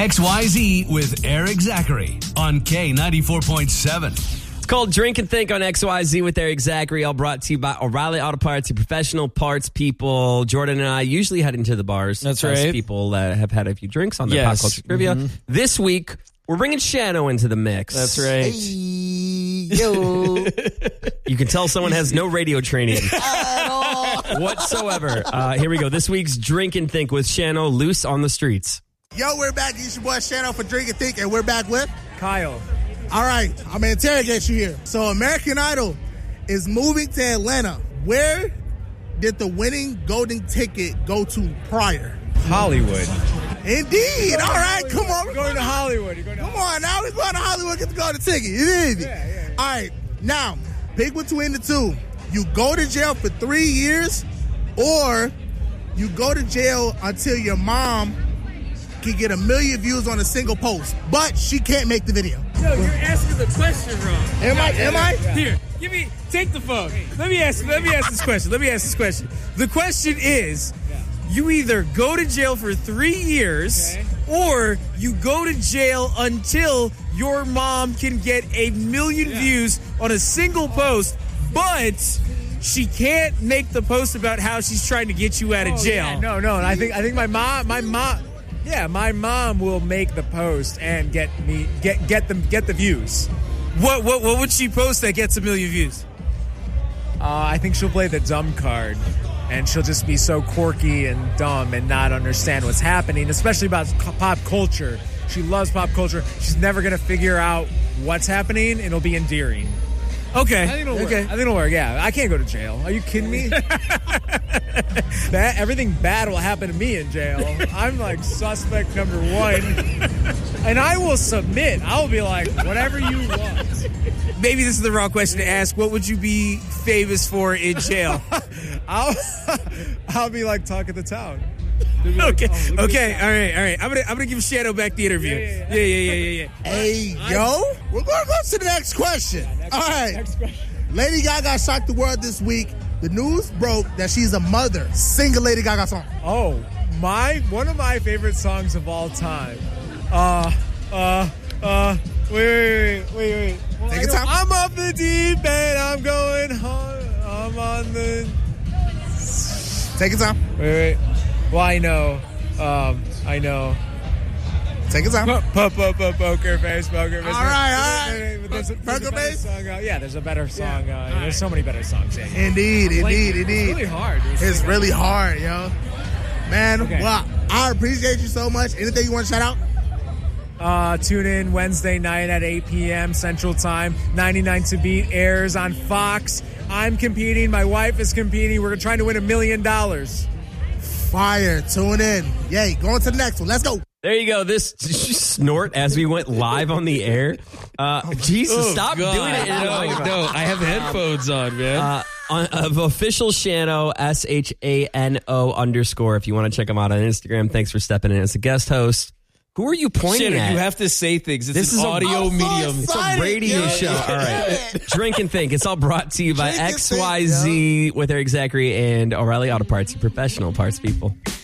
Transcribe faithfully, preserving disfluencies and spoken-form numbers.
X Y Z with Eric Zachary on K ninety-four point seven. It's called Drink and Think on X Y Z with Eric Zachary, all brought to you by O'Reilly Auto Parts, your professional parts people. Jordan and I usually head into the bars. That's as right. people that have had a few drinks on their Yes. pop culture trivia. Mm-hmm. This week, we're bringing Shano into the mix. That's right. Yo. You can tell someone has no radio training whatsoever. Uh, here we go. This week's Drink and Think with Shano, loose on the streets. Yo, we're back. It's your boy Shano for Drink and Think, and we're back with Kyle. All right, I'm going to interrogate you here. So American Idol is moving to Atlanta. Where did the winning golden ticket go to prior? Hollywood. Indeed. All right, come on. You're going to Hollywood. You're going to Come on, now we're going to Hollywood, get the golden ticket. It's easy. Yeah, yeah, yeah. All right, now, pick between the two. You go to jail for three years, or you go to jail until your mom can get a million views on a single post, but she can't make the video. No, you're asking the question wrong. Am I? Am I? Here, give me, take the phone. Let me ask. Let me ask this question. Let me ask this question. The question is, you either go to jail for three years, Okay. or you go to jail until your mom can get a million views on a single post, but she can't make the post about how she's trying to get you out of Oh, jail. yeah, no, no. I think I think my mom, my mom, yeah, my mom will make the post and get me get get them get the views. What what what would she post that gets a million views? Uh, I think she'll play the dumb card, and she'll just be so quirky and dumb and not understand what's happening, especially about c- pop culture. She loves pop culture. She's never gonna figure out what's happening, and it'll be endearing. Okay. I think it'll work. okay. I think it'll work. Yeah, I can't go to jail. Are you kidding me? That, everything bad will happen to me in jail. I'm like suspect number one, and I will submit. I'll be like, whatever you want. Maybe this is the wrong question to ask. What would you be famous for in jail? I'll I'll be like talk of the town. okay. Oh, look at okay. this All right. All right. I'm gonna I'm gonna give Shadow back the interview. Yeah, Yeah. yeah, Yeah. Yeah. Yeah. Yeah. Hey, yo, we're going to go to the next question. Next- All right. next question. Lady Gaga shocked the world this week. The news broke that she's a mother. Sing a Lady Gaga song. Oh, my one of my favorite songs of all time. Uh, uh, uh. Wait, wait, wait, wait, wait. Well, Take I your know- time. I'm off the deep end. I'm going home. I'm on the. Take your time. Wait, wait. Well, I know. Um, I know. Take your time. Po- po- po- po- Poker face, poker face. All right, all right. There's a, there's a Poker better face? song, uh, yeah, there's a better song. Uh, there's so many better songs. Yeah, yeah. Indeed, Like, indeed, It's indeed. really hard. It's really hard, yo. Man, Okay. well, I appreciate you so much. Anything you want to shout out? Uh, tune in Wednesday night at eight p.m. Central Time. ninety-nine to Beat airs on Fox. I'm competing. My wife is competing. We're trying to win a million dollars. Fire. Tune in. Yay. Going to the next one. Let's go. There you go. This did you snort as we went live on the air. Uh, Jesus, Oh, stop God. doing it. No, no, I have headphones on, man. Uh, on, of official Shano, S H A N O underscore. If you want to check him out on Instagram, thanks for stepping in as a guest host. Who are you pointing Shannon, at? you have to say things. It's This an is a- audio I'm so medium. It's a excited, radio yo. show. All right. Drink and Think. It's all brought to you by Drink and X Y Z with Eric Zachary and O'Reilly Auto Parts, your professional parts people.